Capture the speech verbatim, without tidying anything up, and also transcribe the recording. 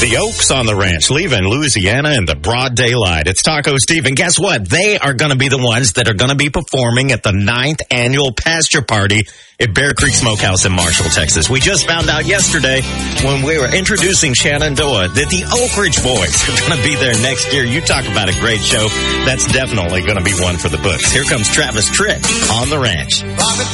The Oaks on the ranch, leaving Louisiana in the broad daylight. It's Taco Steve, and guess what? They are going to be the ones that are going to be performing at the ninth annual pasture party at Bear Creek Smokehouse in Marshall, Texas. We just found out yesterday when we were introducing Shenandoah that the Oak Ridge Boys are going to be there next year. You talk about a great show. That's definitely going to be one for the books. Here comes Travis Tritt on the ranch.